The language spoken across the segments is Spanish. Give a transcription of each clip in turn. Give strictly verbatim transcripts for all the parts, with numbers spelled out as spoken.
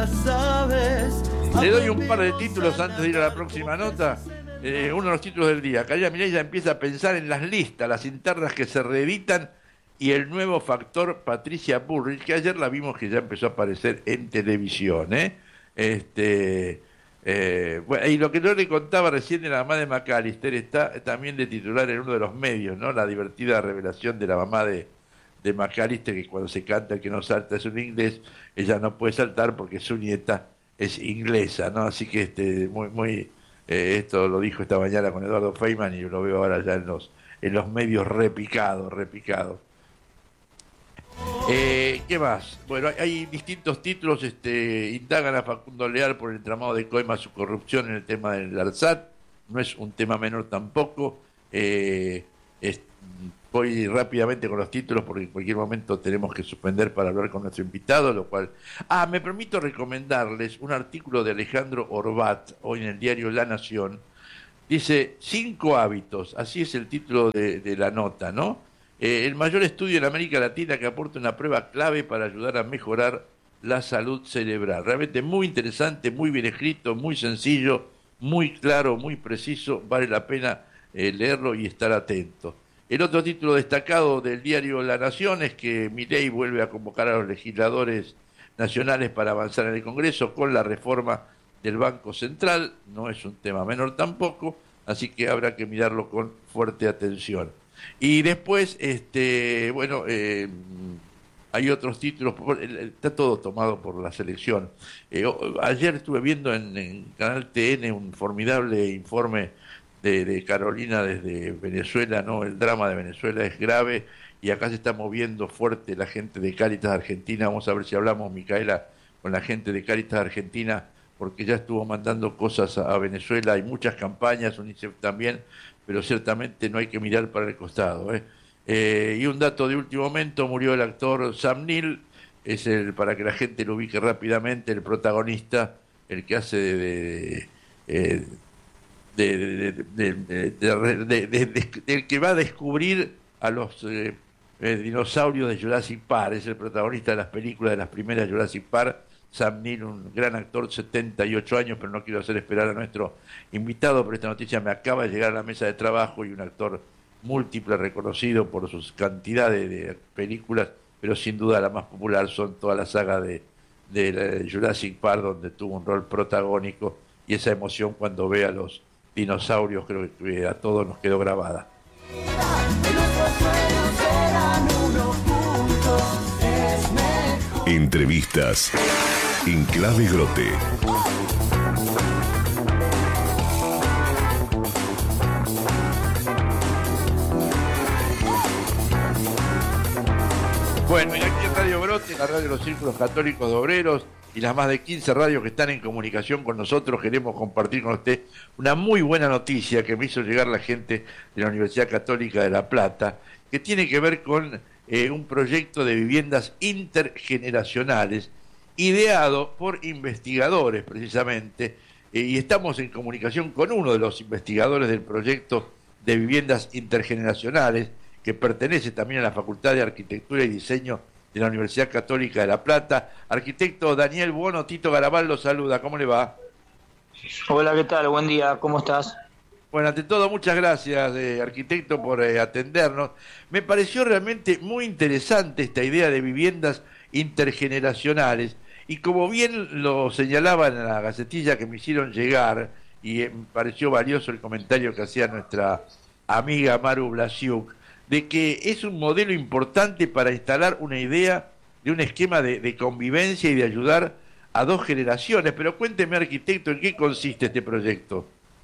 sabes. Le doy un par de títulos antes de ir a la próxima nota. Eh, uno de los títulos del día. Karina Milei ya empieza a pensar en las listas, las internas que se reeditan y el nuevo factor Patricia Bullrich, que ayer la vimos que ya empezó a aparecer en televisión. ¿eh? Este, eh, bueno, y lo que yo le contaba recién de la mamá de McAllister está también de titular en uno de los medios, ¿no? La divertida revelación de la mamá de, de McAllister, que cuando se canta el que no salta es un inglés, ella no puede saltar porque su nieta es inglesa, ¿no? Así que este, muy, muy eh, esto lo dijo esta mañana con Eduardo Feynman y lo veo ahora ya en los, en los medios repicados, repicados. Eh, ¿Qué más? Bueno, hay, hay distintos títulos. Este, indagan a Facundo Leal por el entramado de coima, su corrupción en el tema del ARSAT. No es un tema menor tampoco. Eh, es, voy rápidamente con los títulos porque en cualquier momento tenemos que suspender para hablar con nuestro invitado, lo cual... Ah, me permito recomendarles un artículo de Alejandro Orbat, hoy en el diario La Nación. Dice, cinco hábitos, así es el título de, de la nota, ¿no? Eh, el mayor estudio en América Latina que aporta una prueba clave para ayudar a mejorar la salud cerebral. Realmente muy interesante, muy bien escrito, muy sencillo, muy claro, muy preciso. Vale la pena eh, leerlo y estar atento. El otro título destacado del diario La Nación es que Milei vuelve a convocar a los legisladores nacionales para avanzar en el Congreso con la reforma del Banco Central. No es un tema menor tampoco, así que habrá que mirarlo con fuerte atención. Y después, este, bueno, eh, hay otros títulos, está todo tomado por la selección. Eh, ayer estuve viendo en, en Canal T N un formidable informe de, de Carolina desde Venezuela, ¿no? El drama de Venezuela es grave y acá se está moviendo fuerte la gente de Cáritas Argentina. Vamos a ver si hablamos, Micaela, con la gente de Cáritas Argentina, porque ya estuvo mandando cosas a, a Venezuela. Hay muchas campañas, UNICEF también, pero ciertamente no hay que mirar para el costado. ¿eh? Eh, y un dato de último momento, murió el actor Sam Neill, es el, para que la gente lo ubique rápidamente, el protagonista, el que hace de... de, de de, de, de, de, de, de, de, de, del que va a descubrir a los eh, eh, dinosaurios de Jurassic Park, es el protagonista de las películas de las primeras Jurassic Park. Sam Neill, un gran actor, setenta y ocho años, pero no quiero hacer esperar a nuestro invitado, pero esta noticia me acaba de llegar a la mesa de trabajo, y un actor múltiple, reconocido por sus cantidades de películas, pero sin duda la más popular son toda la saga de, de Jurassic Park, donde tuvo un rol protagónico, y esa emoción cuando ve a los dinosaurios creo que a todos nos quedó grabada. Entrevistas en Clave Grote. Bueno, y aquí en Radio Grote, la radio de los Círculos Católicos de Obreros, y las más de quince radios que están en comunicación con nosotros, queremos compartir con usted una muy buena noticia que me hizo llegar la gente de la Universidad Católica de La Plata, que tiene que ver con eh, un proyecto de viviendas intergeneracionales ideado por investigadores precisamente, eh, y estamos en comunicación con uno de los investigadores del proyecto de viviendas intergeneracionales, que pertenece también a la Facultad de Arquitectura y Diseño de la Universidad Católica de La Plata. Arquitecto Daniel Buono, Tito Garabal lo saluda, ¿cómo le va? Hola, ¿qué tal? Buen día, ¿cómo estás? Bueno, ante todo, muchas gracias, eh, arquitecto, por eh, atendernos. Me pareció realmente muy interesante esta idea de viviendas intergeneracionales, y como bien lo señalaba en la gacetilla que me hicieron llegar, y eh, me pareció valioso el comentario que hacía nuestra amiga Maru Blasiuk, de que es un modelo importante para instalar una idea de un esquema de, de convivencia y de ayudar a dos generaciones. Pero cuénteme, arquitecto, ¿en qué consiste este proyecto?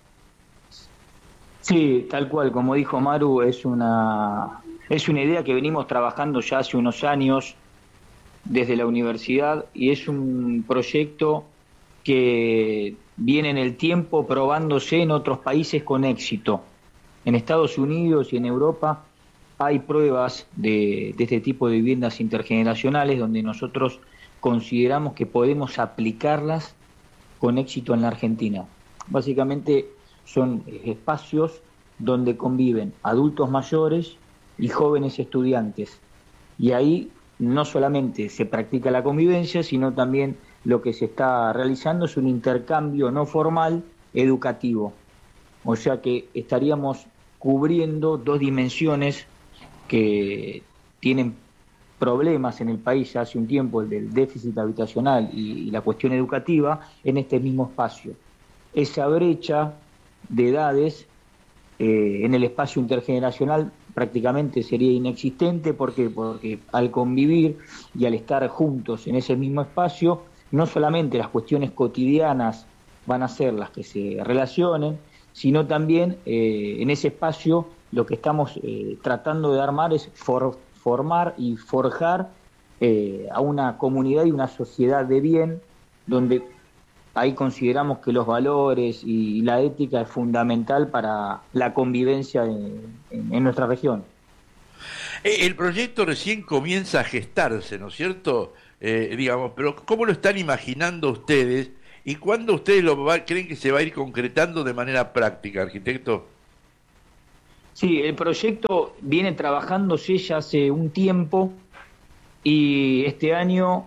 Sí, tal cual, como dijo Maru, es una, es una idea que venimos trabajando ya hace unos años desde la universidad, y es un proyecto que viene en el tiempo probándose en otros países con éxito. En Estados Unidos y en Europa hay pruebas de, de este tipo de viviendas intergeneracionales donde nosotros consideramos que podemos aplicarlas con éxito en la Argentina. Básicamente son espacios donde conviven adultos mayores y jóvenes estudiantes, y ahí no solamente se practica la convivencia, sino también lo que se está realizando es un intercambio no formal educativo. O sea que estaríamos cubriendo dos dimensiones que tienen problemas en el país ya hace un tiempo, el del déficit habitacional y, y la cuestión educativa, en este mismo espacio. Esa brecha de edades eh, en el espacio intergeneracional prácticamente sería inexistente. ¿Por qué? Porque al convivir y al estar juntos en ese mismo espacio, no solamente las cuestiones cotidianas van a ser las que se relacionen, sino también eh, en ese espacio lo que estamos eh, tratando de armar es for, formar y forjar eh, a una comunidad y una sociedad de bien, donde ahí consideramos que los valores y la ética es fundamental para la convivencia en, en, en nuestra región. El proyecto recién comienza a gestarse, ¿no es cierto? Eh, digamos, pero ¿cómo lo están imaginando ustedes y cuándo ustedes lo va, creen que se va a ir concretando de manera práctica, arquitecto? Sí, el proyecto viene trabajándose ya hace un tiempo y este año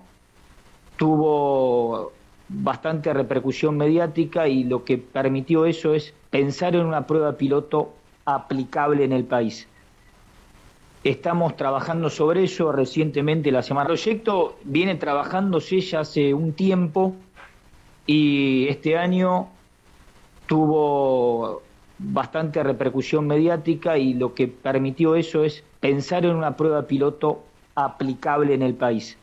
tuvo bastante repercusión mediática y lo que permitió eso es pensar en una prueba piloto aplicable en el país. Estamos trabajando sobre eso recientemente la semana. El proyecto viene trabajándose ya hace un tiempo y este año tuvo bastante repercusión mediática y lo que permitió eso es pensar en una prueba piloto aplicable en el país.